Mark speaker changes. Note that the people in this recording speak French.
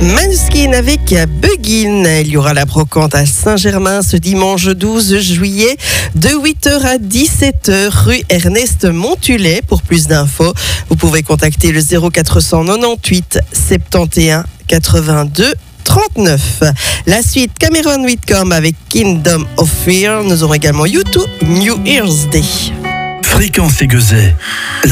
Speaker 1: Måneskin avec Buggin. Il y aura la brocante à Saint-Germain ce dimanche 12 juillet de 8h à 17h rue Ernest Montulet. Pour plus d'infos, vous pouvez contacter le 0498 71 82 39. La suite, Cameron Whitcomb avec Kingdom of Fear. Nous aurons également U2 New Year's Day.
Speaker 2: Fréquence Ségezet.